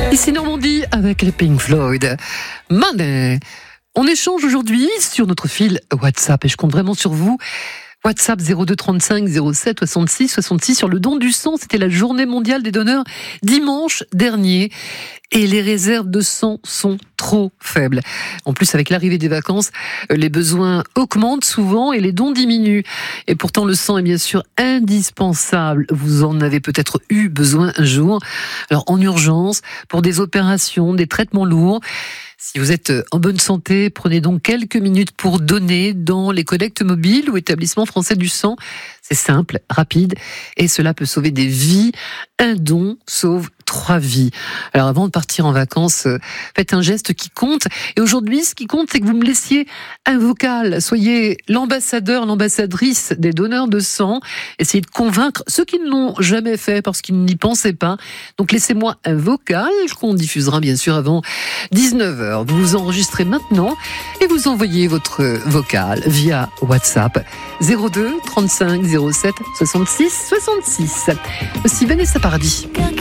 Ici Normandie avec les Pink Floyd. Money. On échange aujourd'hui sur notre fil WhatsApp et je compte vraiment sur vous. WhatsApp 02 35 07 66 66 sur le don du sang. C'était la journée mondiale des donneurs dimanche dernier. Et les réserves de sang sont trop faibles. En plus, avec l'arrivée des vacances, les besoins augmentent souvent et les dons diminuent. Et pourtant, le sang est bien sûr indispensable. Vous en avez peut-être eu besoin un jour. Alors, en urgence, pour des opérations, des traitements lourds. Si vous êtes en bonne santé, prenez donc quelques minutes pour donner dans les collectes mobiles ou établissements français du sang. C'est simple, rapide et cela peut sauver des vies. Un don sauve 3 vies. Alors avant de partir en vacances, faites un geste qui compte. Et aujourd'hui, ce qui compte, c'est que vous me laissiez un vocal. Soyez l'ambassadeur, l'ambassadrice des donneurs de sang. Essayez de convaincre ceux qui ne l'ont jamais fait parce qu'ils n'y pensaient pas. Donc laissez-moi un vocal qu'on diffusera bien sûr avant 19h. Vous vous enregistrez maintenant et vous envoyez votre vocal via WhatsApp 02 35 07 66 66. Aussi Vanessa Paradis.